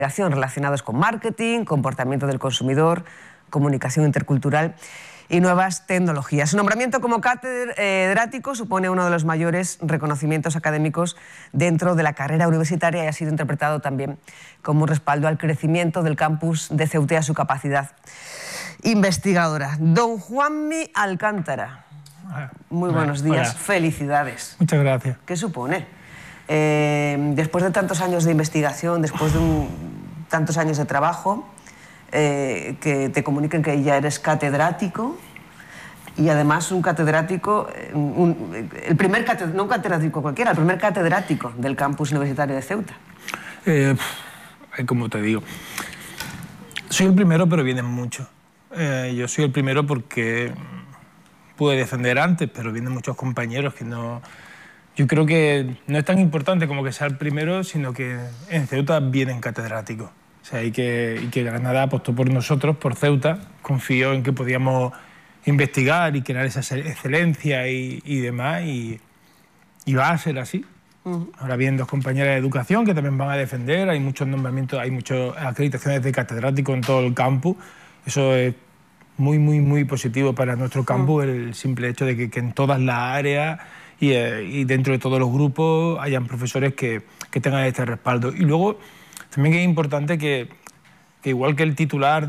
relacionados con marketing, comportamiento del consumidor, comunicación intercultural y nuevas tecnologías. Su nombramiento como catedrático supone uno de los mayores reconocimientos académicos dentro de la carrera universitaria y ha sido interpretado también como un respaldo al crecimiento del campus de Ceuta y a su capacidad investigadora. Don Juanmi Alcántara, muy buenos días, hola. Felicidades. Muchas gracias. ¿Qué supone? Después de tantos años de investigación, después de tantos años de trabajo, que te comuniquen que ya eres catedrático y además un catedrático, no un catedrático cualquiera, el primer catedrático del campus universitario de Ceuta. Como te digo, soy el primero, pero vienen muchos. Yo soy el primero porque pude defender antes, pero vienen muchos compañeros que no... Yo creo que no es tan importante como que sea el primero, sino que en Ceuta vienen catedráticos. O sea, y que Granada apostó por nosotros, por Ceuta, confió en que podíamos investigar y crear esa excelencia y demás, y va a ser así. Ahora vienen dos compañeras de educación que también van a defender, hay muchos nombramientos, hay muchas acreditaciones de catedrático en todo el campus. Eso es muy, muy, muy positivo para nuestro campus, el simple hecho de que en todas las áreas y dentro de todos los grupos hayan profesores que tengan este respaldo. Y luego también es importante que igual que el titular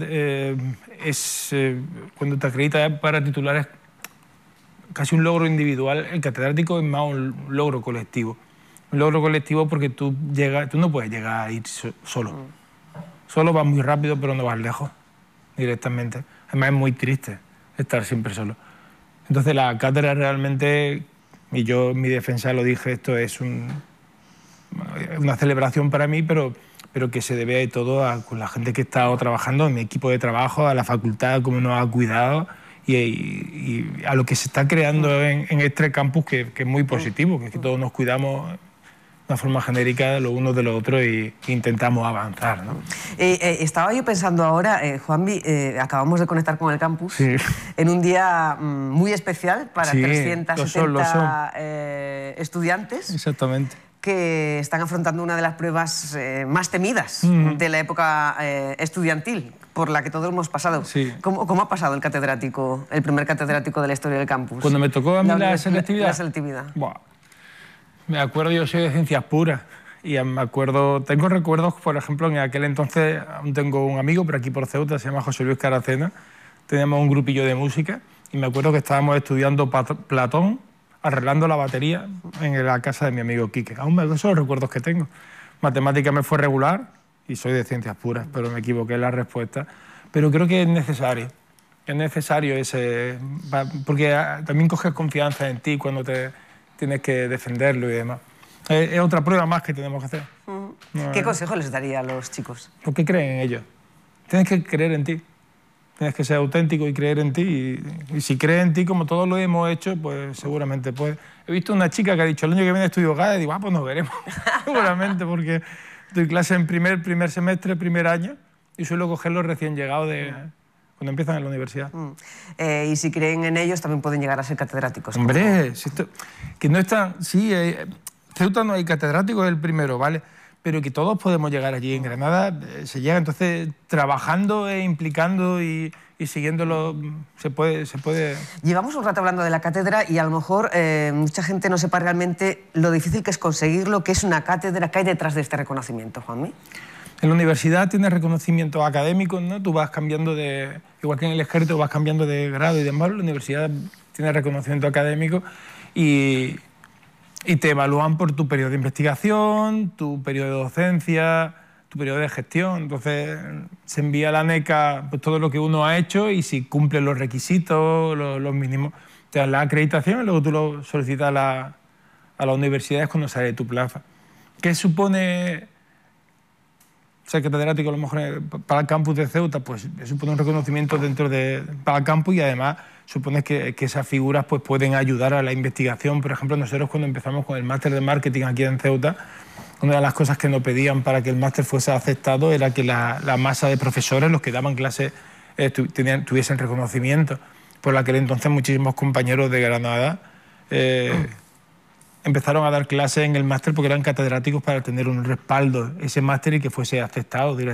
cuando te acreditas para titular es casi un logro individual, el catedrático es más un logro colectivo. Un logro colectivo porque tú no puedes llegar a ir solo. Solo vas muy rápido, pero no vas lejos directamente. Además es muy triste estar siempre solo. Entonces la cátedra realmente, y yo en mi defensa lo dije, esto es una celebración para mí, pero que se debe todo con la gente que he estado trabajando, en mi equipo de trabajo, a la facultad, cómo nos ha cuidado y a lo que se está creando en este campus, que es muy positivo, que es que todos nos cuidamos de una forma genérica los unos de los otros e intentamos avanzar, ¿no? Estaba yo pensando ahora, Juanmi, acabamos de conectar con el campus, sí, en un día muy especial para sí, 370 estudiantes. Exactamente. Que están afrontando una de las pruebas más temidas de la época estudiantil, por la que todos hemos pasado. Sí. ¿Cómo ha pasado el catedrático, el primer catedrático de la historia del campus? Cuando me tocó a mí la selectividad. La selectividad. Buah. Me acuerdo, yo soy de ciencias puras y me acuerdo, tengo recuerdos, por ejemplo, en aquel entonces aún tengo un amigo por aquí por Ceuta, se llama José Luis Caracena, teníamos un grupillo de música y me acuerdo que estábamos estudiando Platón, arreglando la batería en la casa de mi amigo Quique. Aún esos son los recuerdos que tengo. Matemática me fue regular y soy de ciencias puras, pero me equivoqué en la respuesta. Pero creo que es necesario ese... Porque también coges confianza en ti cuando tienes que defenderlo y demás. Es otra prueba más que tenemos que hacer. ¿Qué consejo les daría a los chicos? Porque creen en ellos. Tienes que creer en ti. Tienes que ser auténtico y creer en ti. Y si crees en ti, como todos lo hemos hecho, pues seguramente puedes. He visto una chica que ha dicho, el año que viene estudio GAE, y digo, pues nos veremos. Seguramente, porque doy clase en primer semestre, primer año, y suelo cogerlos recién llegados cuando empiezan en la universidad. Y si creen en ellos, también pueden llegar a ser catedráticos. Hombre, que no están... Sí, Ceuta no hay catedráticos, es el primero, ¿vale? Pero que todos podemos llegar allí. En Granada se llega, entonces trabajando e implicando y siguiéndolo se puede... Llevamos un rato hablando de la cátedra y a lo mejor mucha gente no sepa realmente lo difícil que es conseguirlo, que es una cátedra, que hay detrás de este reconocimiento, Juanmi. En la universidad tienes reconocimientos académicos, ¿no? Tú vas cambiando igual que en el ejército vas cambiando de grado y demás, la universidad tiene reconocimiento académico y te evalúan por tu periodo de investigación, tu periodo de docencia, tu periodo de gestión. Entonces se envía a la NECA pues, todo lo que uno ha hecho y si cumple los requisitos, los mínimos, te dan la acreditación y luego tú lo solicitas a las universidades cuando sale de tu plaza. ¿Qué supone ser catedrático a lo mejor para el campus de Ceuta? Pues supone un reconocimiento para el campus y además supone que esas figuras pues, pueden ayudar a la investigación. Por ejemplo, nosotros cuando empezamos con el máster de marketing aquí en Ceuta, una de las cosas que nos pedían para que el máster fuese aceptado era que la masa de profesores, los que daban clases, tuviesen reconocimiento. Por aquel entonces muchísimos compañeros de Granada empezaron a dar clases en el máster porque eran catedráticos para tener un respaldo ese máster y que fuese aceptado directamente.